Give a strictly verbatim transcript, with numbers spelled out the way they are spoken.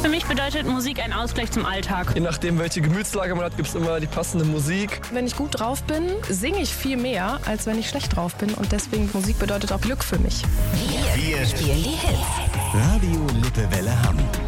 Für mich bedeutet Musik ein Ausgleich zum Alltag. Je nachdem, welche Gemütslage man hat, gibt es immer die passende Musik. Wenn ich gut drauf bin, singe ich viel mehr, als wenn ich schlecht drauf bin. Und deswegen, Musik bedeutet auch Glück für mich. Wir, wir spielen die Hits. Radio Lippewelle Hamm.